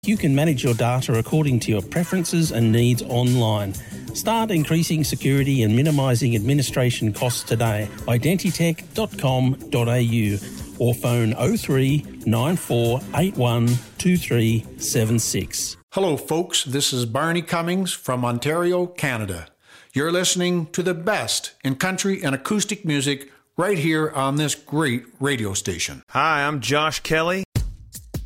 You can manage your data according to your preferences and needs online. Start increasing security and minimising administration costs today. Identitech.com.au or phone 03 9481 2376. Hello folks, this is Barney Cummings from Ontario, Canada. You're listening to the best in country and acoustic music right here on this great radio station. Hi, I'm Josh Kelly,